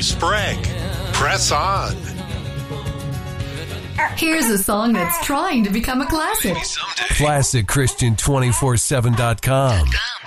Billy Sprague. Press on. Here's a song that's trying to become a classic. Maybe someday. ClassicChristian247.com.